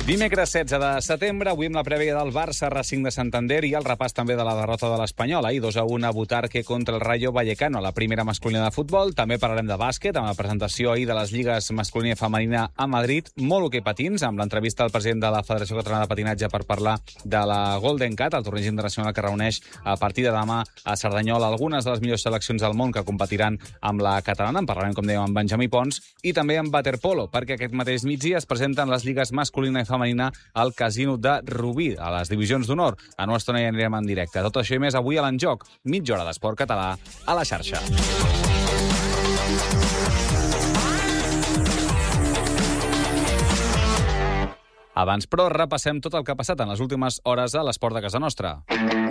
Dimecres 16 de setembre, avui amb la prèvia del Barça Racing de Santander i el repàs també de la derrota de l'Espanyol. Ahir 2-1 a Butarque contra el Rayo Vallecano, la primera masculina de futbol. També parlarem de bàsquet, amb la presentació ahir de les lligues masculina i femenina a Madrid. Molt hoquei patins, amb l'entrevista al president de la Federació Catalana de Patinatge per parlar de la Golden Cat, el torneig internacional que reuneix a partir de demà a Cerdanyola algunes de les millors seleccions del món que competiran amb la catalana. En parlarem, com dèiem, amb Benjamí Pons i també amb waterpolo, perquè aquest mateix migdia es presenten les lligues masculina i femenina al Casino de Rubí, a les divisions d'honor. A una estona hi anirem en directe. Tot això i més avui a l'Enjoc. Mitja hora d'esport català a la xarxa. Abans, però, repassem tot el que ha passat en les últimes hores a l'esport de casa nostra.